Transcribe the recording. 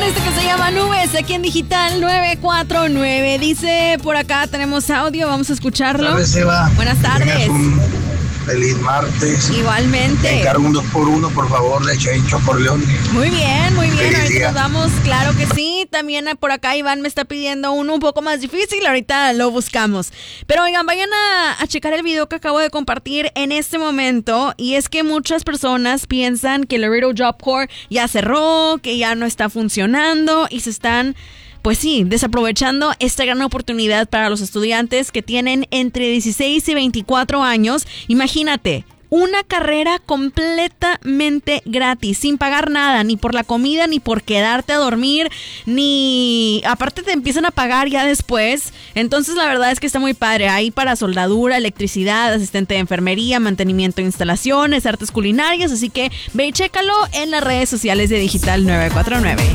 esto que se llama Nubes, aquí en Digital 949. Dice por acá, tenemos audio, vamos a escucharlo. Buenas tardes, Eva. Buenas tardes. Feliz martes. Igualmente. Me encargo un 2x1, por favor, de Chencho por León. Muy bien, muy bien. Feliz Ahorita día. nos damos, claro que sí. También por acá Iván me está pidiendo uno un poco más difícil. Ahorita lo buscamos. Pero oigan, vayan a checar el video que acabo de compartir en este momento. Y es que muchas personas piensan que Laredo Job Corps ya cerró, que ya no está funcionando y se están... Pues sí, desaprovechando esta gran oportunidad para los estudiantes que tienen entre 16 y 24 años. Imagínate, una carrera completamente gratis, sin pagar nada, ni por la comida, ni por quedarte a dormir, ni... Aparte te empiezan a pagar ya después. Entonces la verdad es que está muy padre. Hay para soldadura, electricidad, asistente de enfermería, mantenimiento de instalaciones, artes culinarias. Así que ve y chécalo en las redes sociales de Digital 949.